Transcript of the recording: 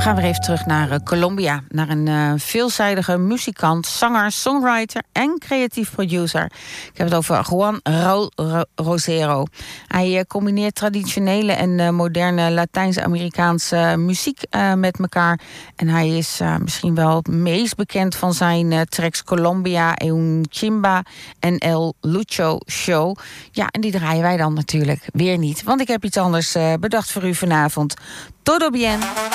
gaan weer even terug naar Colombia. Naar een veelzijdige muzikant, zanger, songwriter en creatief producer. Ik heb het over Juan Rosero. Hij combineert traditionele en moderne Latijns-Amerikaanse muziek met elkaar. En hij is misschien wel het meest bekend van zijn tracks Colombia, Un Chimba en El Lucho Show. Ja, en die draaien wij dan natuurlijk weer niet. Want ik heb iets anders bedacht voor u vanavond. Todo bien.